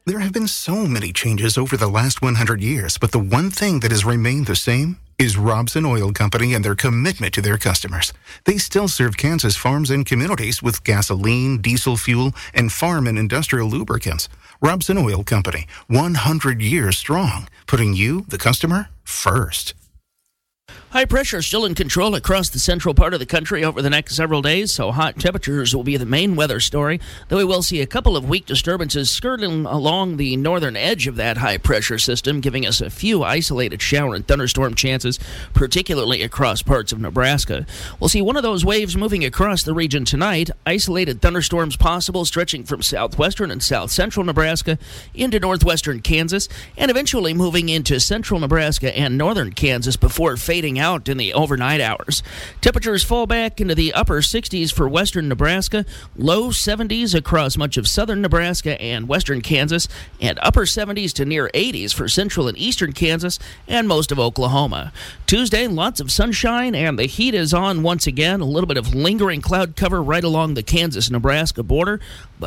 There have been so many changes over the last 100 years, but the one thing that has remained the same is Robson Oil Company and their commitment to their customers. They still serve Kansas farms and communities with gasoline, diesel fuel, and farm and industrial lubricants. Robson Oil Company, 100 years strong, putting you, the customer, first. High pressure still in control across the central part of the country over the next several days, so hot temperatures will be the main weather story, though we will see a couple of weak disturbances skirting along the northern edge of that high pressure system, giving us a few isolated shower and thunderstorm chances, particularly across parts of Nebraska. We'll see one of those waves moving across the region tonight, isolated thunderstorms possible stretching from southwestern and south central Nebraska into northwestern Kansas, and eventually moving into central Nebraska and northern Kansas before fading out in the overnight hours. Temperatures fall back into the upper 60s for western Nebraska, low 70s across much of southern Nebraska and western Kansas, and upper 70s to near 80s for central and eastern Kansas and most of Oklahoma. Tuesday, lots of sunshine, and the heat is on once again. A little bit of lingering cloud cover right along the Kansas-Nebraska border, but